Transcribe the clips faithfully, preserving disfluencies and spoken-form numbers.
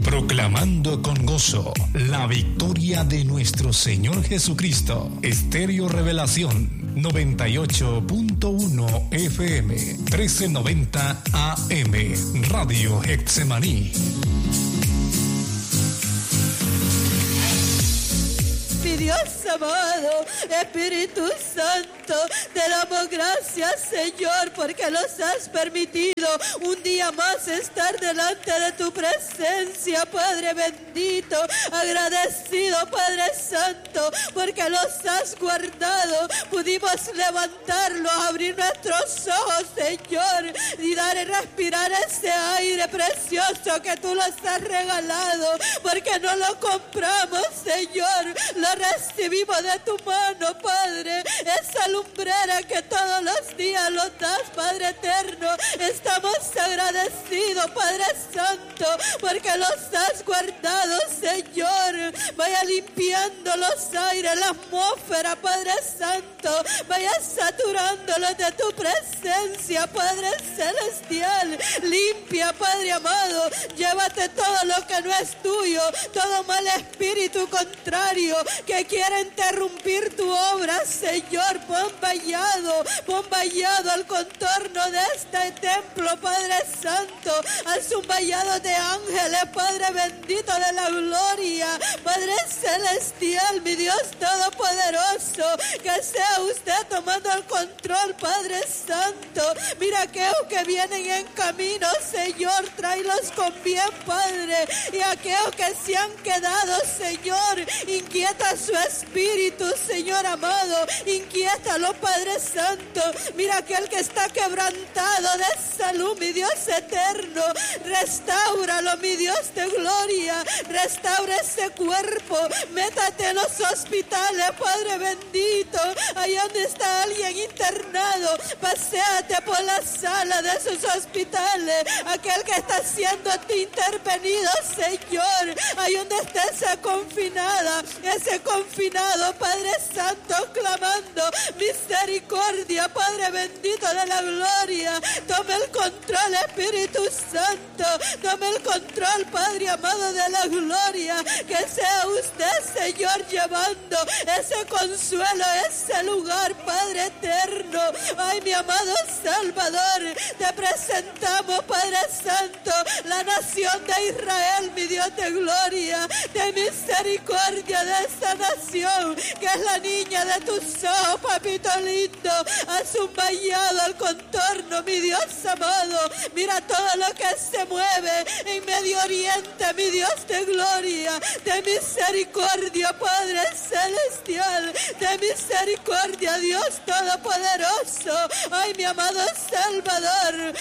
Proclamando con gozo la victoria de nuestro Señor Jesucristo. Estéreo Revelación noventa y ocho punto uno F M, trece noventa A M, Radio Getsemaní. Mi Dios amado, Espíritu Santo, te damos gracias, Señor, porque nos has permitido un día más estar delante de tu presencia, Padre bendito, agradecido, Padre Santo, porque los has guardado. Pudimos levantarlos, abrir nuestros ojos, Señor, y dar y respirar ese aire precioso que tú nos has regalado, porque no lo compramos, Señor, lo recibimos de tu mano, Padre, esa lumbrera que todos los días nos das, Padre eterno. Estamos agradecidos, Padre Santo, porque los has guardado, Señor. Vaya limpiando los aires, la atmósfera, Padre Santo. Vaya saturándolos de tu presencia, Padre celestial. Limpia, Padre amado. Llévate todo lo que no es tuyo, todo mal espíritu contrario que quiere interrumpir tu obra, Señor. Pon vallado, pon vallado al contorno de este templo, Padre Santo. Haz un vallado de ángeles, Padre bendito de la gloria, Padre celestial, mi Dios todopoderoso. Que sea usted tomando el control, Padre Santo. Mira aquellos que vienen en camino, Señor, tráelos con bien, Padre. Y aquellos que se han quedado, Señor, inquieta su espíritu, Señor amado. Inquiétalo, Padre Santo. Mira aquel que está quebrantado de salud, mi Dios eterno. Restáuralo, mi Dios de gloria. Restaura ese cuerpo. Métate en los hospitales, Padre bendito. Allá donde está alguien internado, paséate por la sala de sus hospitales. Aquel que está siendo intervenido, Señor. Ahí donde está esa confinada, ese confinado, Padre Santo, clamando misericordia, Padre bendito de la gloria. Tome el control, Espíritu Santo. Tome el control, Padre amado de la gloria. Que sea usted, Señor, llevando ese consuelo a ese lugar, Padre eterno. Ay, mi amado Salvador, te presentamos, Padre Santo, la nación de Israel, mi Dios de gloria. De misericordia de esa nación, que es la niña de tus ojos, papito lindo. Haz un vallado al contorno, mi Dios amado. Mira todo lo que se mueve en Medio Oriente, mi Dios de gloria. De misericordia, Padre celestial. De misericordia, Dios todopoderoso. Ay, mi amado Salvador.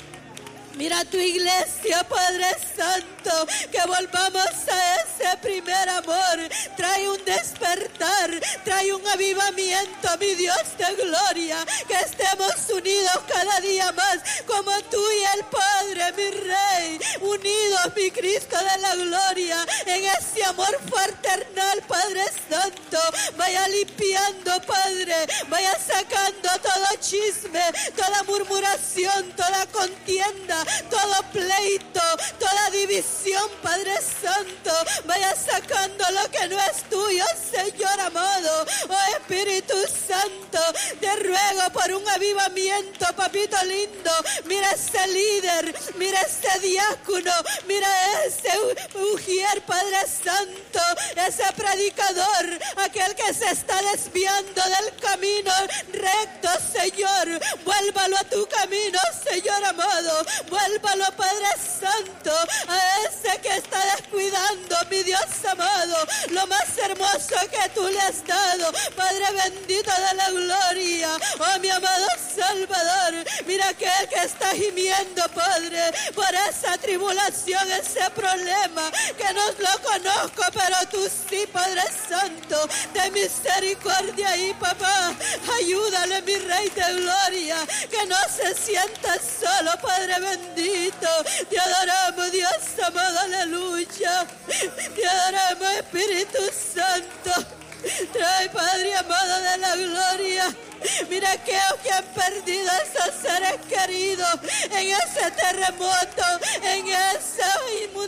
Mira tu iglesia, Padre Santo, que volvamos a ese primer amor. Trae un despertar, trae un avivamiento, mi Dios de gloria. Que estemos unidos cada día más, como tú y el Padre, mi Rey. Unidos, mi Cristo de la gloria, en ese amor fraternal, Padre Santo. Vaya limpiando, Padre, vaya sacando todo chisme, toda murmuración, toda contienda, todo pleito, toda división, Padre Santo. Vaya sacando lo que no es tuyo, Señor amado. Oh Espíritu Santo, te ruego por un avivamiento, papito lindo. Mira ese líder, mira ese diácono, mira ese ujier, Padre Santo, ese predicador, aquel que se está desviando del camino recto, Señor. Vuélvalo a tu camino, Señor amado. Vuélvalo, Padre Santo, a ese que está descuidando, mi Dios amado, lo más hermoso que tú le has dado, Padre bendito de la gloria. Oh, mi amado Salvador, mira aquel que está gimiendo, Padre, por esa tribulación, ese problema, que no lo conozco, pero tú sí, Padre Santo. De misericordia ahí, papá. Ayúdale, mi Rey de gloria, que no se sienta solo, Padre bendito. Te adoramos, Dios amado, aleluya. Te adoramos, Espíritu Santo. Trae, Padre amado de la gloria. Mira aquellos que han perdido a esos seres queridos en ese terremoto, en esa inundación.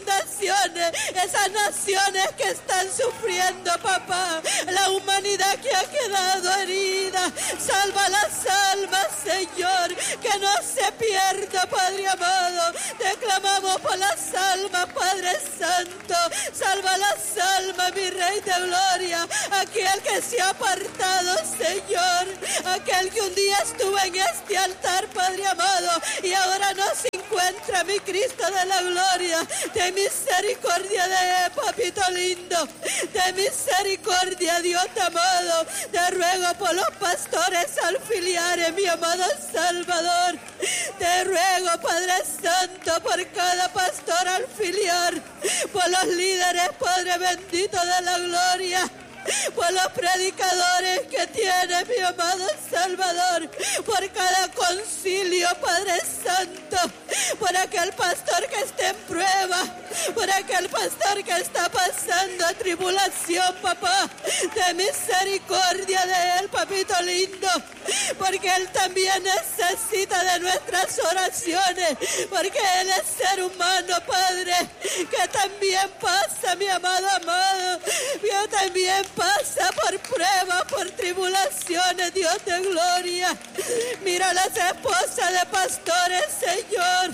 naciones, esas naciones que están sufriendo, papá, la humanidad que ha quedado herida. Salva las almas, Señor, que no se pierda, Padre amado. Te clamamos por las almas, Padre Santo. Salva las almas, mi Rey de Gloria, aquel que se ha apartado, Señor, aquel que un día estuvo en este altar, Padre amado, y ahora no se encuentra, mi Cristo de la gloria. De misericordia de papito lindo, de misericordia, Dios amado. Te ruego por los pastores auxiliares, mi amado Salvador. Te ruego, Padre Santo, por cada pastor auxiliar, por los líderes, Padre bendito de la gloria, por los predicadores que tiene mi amado Salvador, por cada concilio, Padre Santo, por aquel pastor que esté en prueba, por aquel pastor que está pasando tribulación, papá. De misericordia de él, papito lindo, porque él también necesita de nuestras oraciones, porque él es ser humano, Padre, que también pasa, mi amado amado, que también pasa por pruebas, por tribulaciones, Dios de gloria. Mira las esposas de pastores, Señor,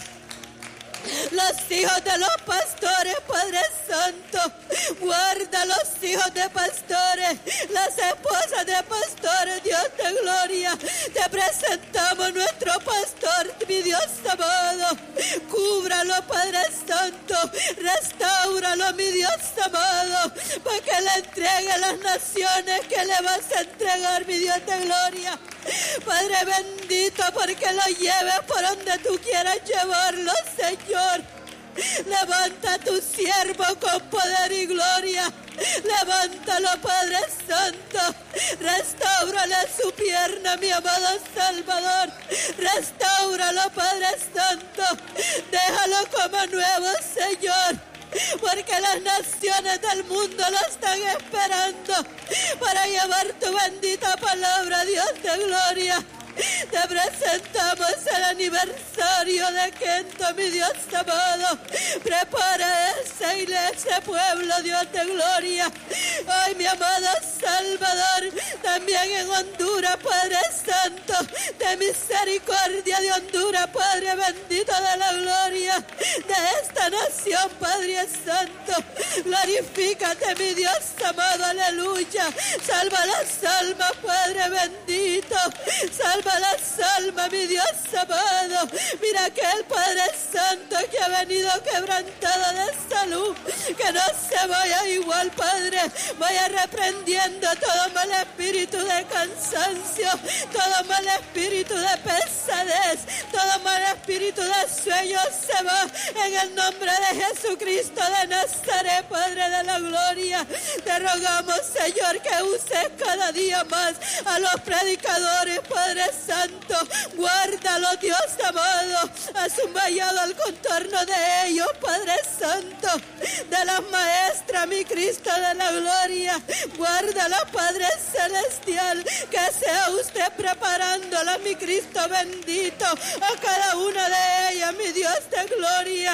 los hijos de los pastores, Padre Santo. Guarda los hijos de pastores, las esposas de pastores, Dios de gloria. Te presentamos nuestro pastor, mi Dios amado. Cúbralo, Padre Santo. Restáuralo, mi Dios amado, para que le entregue las naciones que le vas a entregar, mi Dios de gloria. Padre bendito, porque lo lleves por donde tú quieras llevarlo, Señor. Levanta a tu siervo con poder y gloria. Levántalo, Padre Santo. Restáurale su pierna, mi amado Salvador. Restáuralo, Padre Santo. Déjalo como nuevo, Señor, porque las naciones del mundo lo están esperando para llevar tu bendita palabra, Dios de gloria. Te presentamos el aniversario de Kento, mi Dios amado. Prepara esa iglesia, pueblo, Dios de gloria. Ay, mi amado Salvador, también en Honduras, Padre Santo, de misericordia de Honduras, Padre bendito de la gloria, de esta nación, Padre Santo. Glorifícate, mi Dios amado, aleluya. Salva las almas, Padre bendito. Salva las almas, mi Dios amado. Mira que el Padre Santo que ha venido quebrantado de salud, que no se vaya igual, Padre. Vaya reprendiendo todo mal espíritu de cansancio, todo mal espíritu de pesadez, todo mal espíritu de sueño se va en el nombre de Jesucristo de Nazaret, Padre de la gloria. Te rogamos, Señor, que uses cada día más a los predicadores, Padre Santo. Guárdalo, Dios amado. Haz un vallado al contorno de ellos, Padre Santo. De las maestras, mi Cristo de la gloria. Guárdala, Padre celestial. Que sea usted preparándola, mi Cristo bendito, a cada una de ellas, mi Dios de gloria.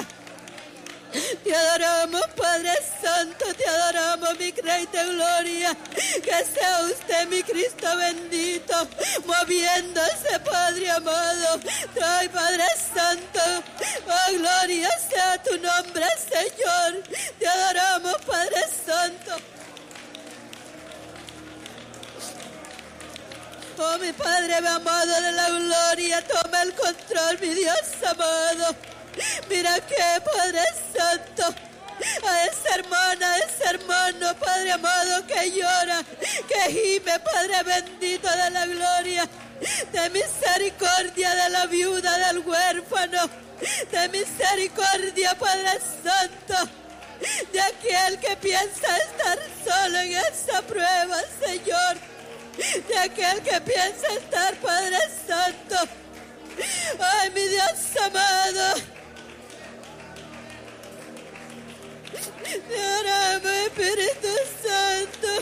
Te adoramos, Padre Santo, te adoramos, mi Rey de gloria. Que sea usted, mi Cristo bendito, moviéndose, Padre amado. Ay, Padre Santo, oh, gloria sea tu nombre, Señor. Te adoramos, Padre Santo. Oh, mi Padre amado de la gloria, toma el control, mi Dios amado. Mira que, Padre Santo, a esa hermana, a ese hermano, Padre amado, que llora, que gime, Padre bendito de la gloria. De misericordia de la viuda, del huérfano. De misericordia, Padre Santo, de aquel que piensa estar solo en esa prueba, Señor. De aquel que piensa estar, Padre Santo. Ay, mi Dios amado. Te adoramos, Espíritu Santo.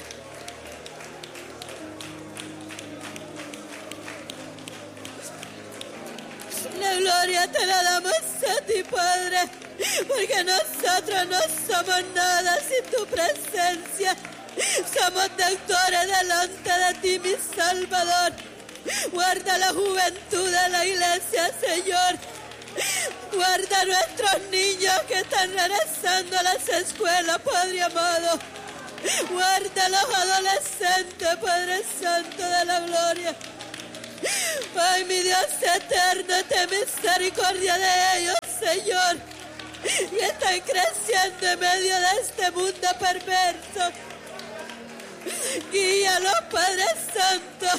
La gloria te la damos a ti, Padre. porque nosotros no somos nada sin tu presencia. Somos deudores delante de ti, mi Salvador. Guarda la juventud de la iglesia, Señor. Guarda a nuestros niños que están regresando a las escuelas, Padre amado. Guarda a los adolescentes, Padre Santo de la gloria. Ay, mi Dios eterno, ten misericordia de ellos, Señor. Y están creciendo en medio de este mundo perverso. Guíalos, Padre Santo.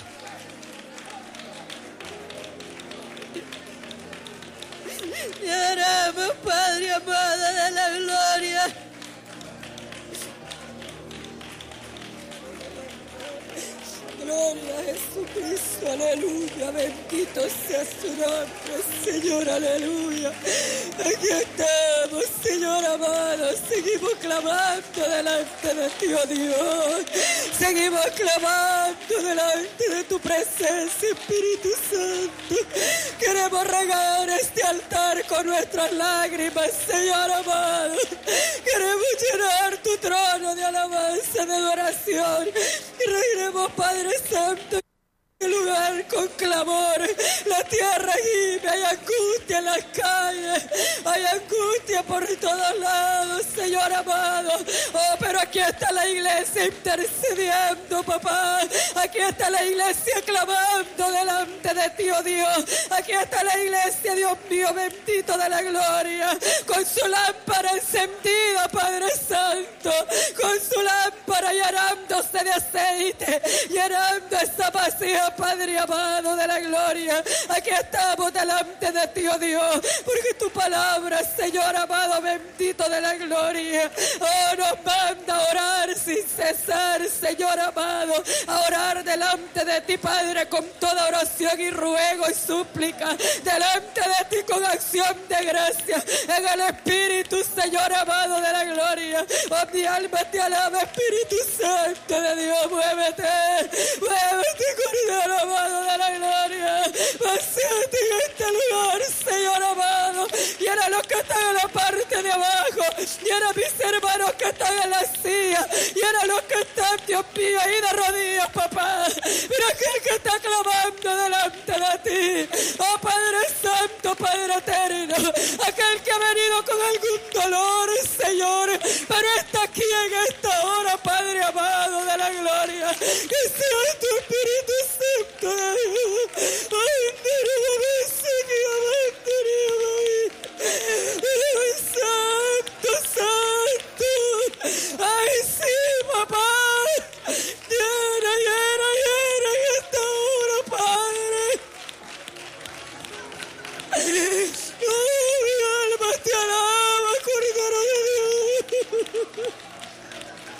Te oramos, Padre amado de la gloria. Gloria a Jesucristo, aleluya, bendito sea su nombre, Señor, aleluya. Aquí estamos, Señor amado, seguimos clamando delante de ti, oh Dios. Seguimos clamando delante de tu presencia, Espíritu Santo. Queremos regar este altar con nuestras lágrimas, Señor amado. Queremos llenar tu trono de alabanza, de adoración. Y reiremos, Padre Santo, en el lugar con clamor. La tierra gime, hay angustia en las calles, hay angustia por todos lados, Señor amado. Oh, pero aquí está la iglesia intercediendo, papá. Aquí está la iglesia clamando delante de ti, oh Dios. Aquí está la iglesia, Dios mío, bendito de la gloria, con su lámpara encendida, Padre Santo, con su lámpara llenándose de aceite, llenando esa vacía, Padre amado de la gloria. Aquí estamos delante de ti, oh Dios, porque tu palabra, Señor amado, bendito de la gloria, oh, nos manda a orar sin cesar, Señor amado, a orar delante de ti, Padre, con toda oración y ruego y súplica, delante de ti con acción de gracia, en el Espíritu, Señor amado de la gloria. Oh, mi alma te alaba, Espíritu Santo de Dios, muévete, muévete, Cordero amado de la gloria, vacíate en este lugar, Señor amado. Llena a los que están en la parte de abajo, llena a mis hermanos que están en la silla, llena a los que están, Dios mío, ahí de rodillas, papá. Mira aquel que está clamando delante de ti, oh Padre Santo, Padre eterno, aquel que ha venido con algún dolor,